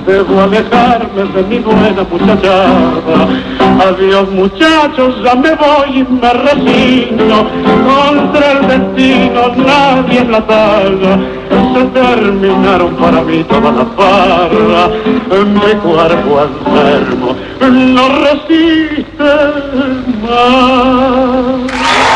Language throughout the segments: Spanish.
debo alejarme de mi buena muchachada. Adiós muchachos, ya me voy y me resigno. Contra el destino nadie es la talla. Se terminaron para mí todas las barras. Mi cuerpo enfermo no resiste más.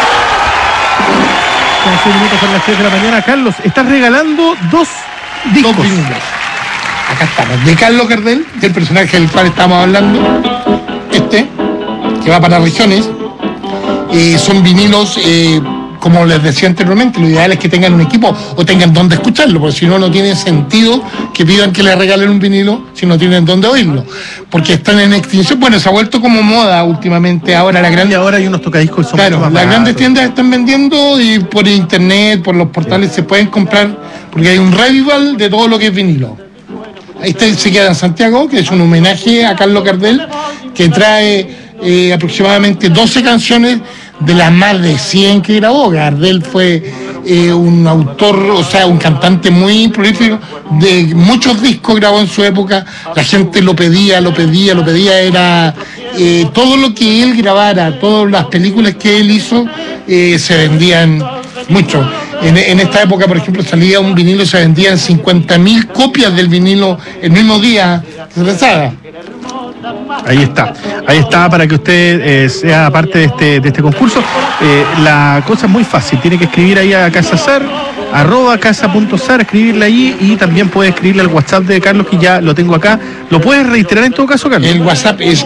6 minutos son las 3 de la mañana. Carlos, estás regalando dos discos. Dos vinilos. Acá estamos, de Carlos Gardel, del personaje del cual estamos hablando, que va para regiones. Son vinilos, como les decía anteriormente, lo ideal es que tengan un equipo o tengan donde escucharlo, porque si no, no tiene sentido que pidan que les regalen un vinilo si no tienen donde oírlo, porque están en extinción. Bueno, se ha vuelto como moda últimamente. Ahora ahora hay unos tocadiscos que son claro, mucho más las baratos. grandes tiendas están vendiendo y por internet, por los portales se pueden comprar, porque hay un revival de todo lo que es vinilo. Ahí se queda en Santiago, que es un homenaje a Carlos Gardel, que trae aproximadamente 12 canciones de las más de 100 que grabó. Gardel fue un autor, o sea, un cantante muy prolífico, de muchos discos grabó en su época. La gente lo pedía, era todo lo que él grabara, todas las películas que él hizo, se vendían mucho. En esta época, por ejemplo, salía un vinilo y se vendían 50.000 copias del vinilo el mismo día que se lanzaba. Ahí está para que usted sea parte de este concurso. La cosa es muy fácil, tiene que escribir ahí a CasaSar, @casa.sar, escribirle ahí, y también puede escribirle al WhatsApp de Carlos, que ya lo tengo acá. ¿Lo puedes reiterar en todo caso, Carlos? El WhatsApp es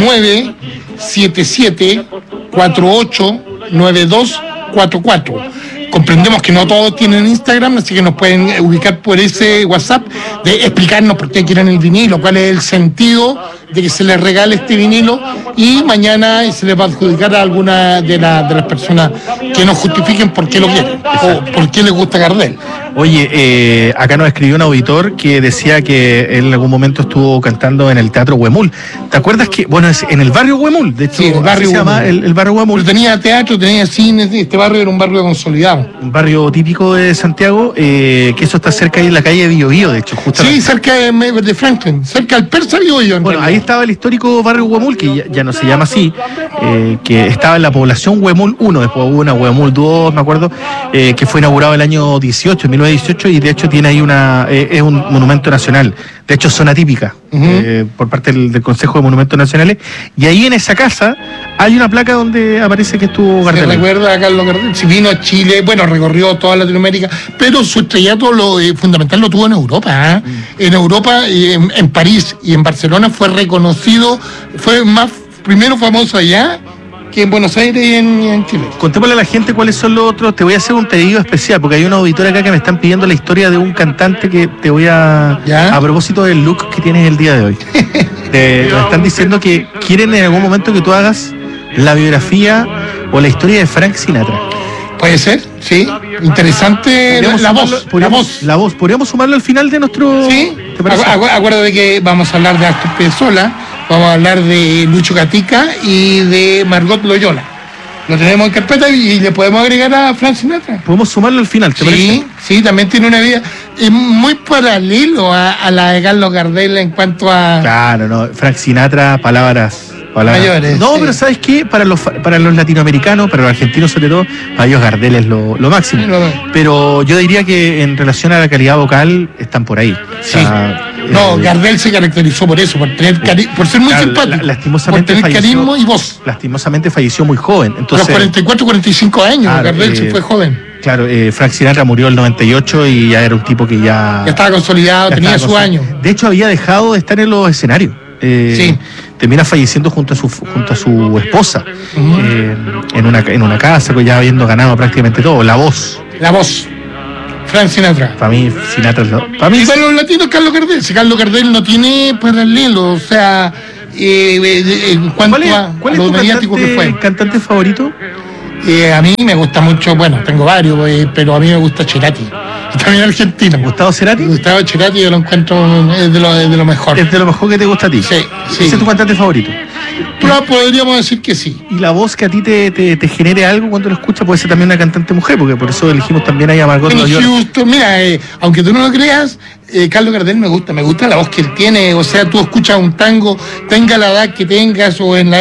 977-489244. Comprendemos que no todos tienen Instagram, así que nos pueden ubicar por ese WhatsApp, de explicarnos por qué quieren el vinilo, cuál es el sentido de que se les regale este vinilo, y mañana se les va a adjudicar a alguna de las personas que nos justifiquen por qué lo quieren o por qué les gusta Gardel. Oye, acá nos escribió un auditor que decía que él en algún momento estuvo cantando en el Teatro Huemul. ¿Te acuerdas que, bueno, es en el barrio Huemul? De hecho, sí, el barrio se llama el barrio Huemul. Pero tenía teatro, tenía cine, este barrio era un barrio consolidado. Un barrio típico de Santiago, que eso está cerca ahí en la calle de Biobío, de hecho, justamente. Sí, cerca de Franklin, cerca del Persa Biobío. Bueno, ahí estaba el histórico barrio Huemul, que ya no se llama así, que estaba en la población Huemul 1, después hubo una Huemul 2, me acuerdo, que fue inaugurado el año 1918, y de hecho tiene ahí es un monumento nacional, de hecho zona típica, por parte del Consejo de Monumentos Nacionales, y ahí en esa casa hay una placa donde aparece que estuvo Gardel. Se recuerda a Carlos Gardel, si vino a Chile, bueno, recorrió toda Latinoamérica, pero su estrellato fundamental lo tuvo en Europa. En Europa, en París y en Barcelona fue reconocido, primero famoso allá que en Buenos Aires y en Chile. Contémosle a la gente cuáles son los otros. Te voy a hacer un pedido especial, porque hay un auditor acá que me están pidiendo la historia de un cantante que te voy a propósito del look que tienes el día de hoy. Te están diciendo que quieren en algún momento que tú hagas la biografía o la historia de Frank Sinatra. Puede ser, sí. Interesante la voz. ¿Podríamos sumarlo al final de nuestro...? Sí. Acuérdate que vamos a hablar de Astor Piazzolla, vamos a hablar de Lucho Gatica y de Margot Loyola. Lo tenemos en carpeta y le podemos agregar a Frank Sinatra. Podemos sumarlo al final, ¿te parece? Sí, también tiene una vida muy paralelo a la de Carlos Gardel en cuanto a... Claro, no, Frank Sinatra, palabras mayores. No, sí. Pero ¿sabes qué? Para los latinoamericanos, para los argentinos sobre todo, para ellos Gardel es lo máximo. Pero yo diría que en relación a la calidad vocal, están por ahí. Sí. Gardel se caracterizó por eso, por ser muy simpático, lastimosamente por tener carisma y voz. Lastimosamente falleció muy joven. Entonces, a los 44, 45 años, Gardel se fue joven. Claro, Frank Sinatra murió en el 98 y ya era un tipo que ya estaba consolidado, tenía su año. De hecho, había dejado de estar en los escenarios. Sí. Termina falleciendo junto a su esposa, en una casa, pues ya habiendo ganado prácticamente todo. La voz. Frank Sinatra. Para mí, Sinatra es para los latinos, Carlos Gardel. Si Carlos Gardel no tiene paralelo, o sea, en cuanto ¿Cuál es lo tu mediático que fue. ¿Cantante favorito? A mí me gusta mucho, tengo varios, pero a mí me gusta Cerati. Y también argentino. ¿Gustavo Cerati? Gustavo Cerati, yo lo encuentro es de lo mejor. ¿Es de lo mejor que te gusta a ti? Sí. ¿Ese es tu cantante favorito? Pero podríamos decir que sí. ¿Y la voz que a ti te genere algo cuando lo escuchas? Puede ser también una cantante mujer, porque por eso elegimos también a Margot Loyola. Houston, mira, aunque tú no lo creas, Carlos Gardel me gusta la voz que él tiene. O sea, tú escuchas un tango, tenga la edad que tengas o en la